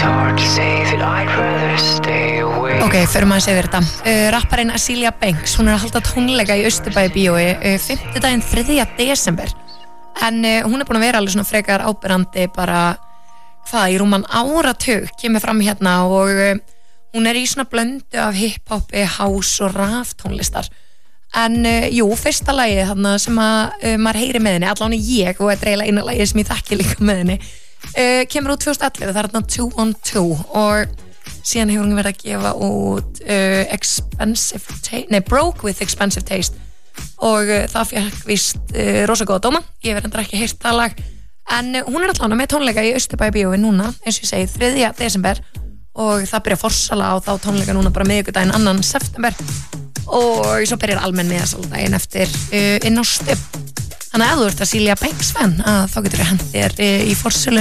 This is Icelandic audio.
Ok, förum að segja þetta. Rapparinn Azealia Banks, hún að halda tónleika í Austurbæi bíói 5. daginn 3. desember. En hún búin að vera alveg svona frekar áberandi bara, í rúman áratug, kemur fram hérna og hún í svona blöndu af hip-hopi, house og raftónlistar. En fyrsta lagið þarna sem að maður heyri með henni, allan ég og þetta eiginlega eina lagið sem ég þekki líka með henni, kemur út 2011, það þarna 2 on 2 og síðan hefur hún verið að gefa út Broke with Expensive Taste og það fekk víst rosa góða dóma, ég verið endur ekki heyrt það lag en hún allan með tónleika í Austurbæi bíói núna, eins og ég segi 3. desember og það byrja forsala á þá tónleika núna bara miðvikudaginn 2. september og svo byrjar almenn miðasaldaginn eftir inn á Stubb. Þannig að ef þú ert Azealia Banks fan þá getur þér hendir í forsölu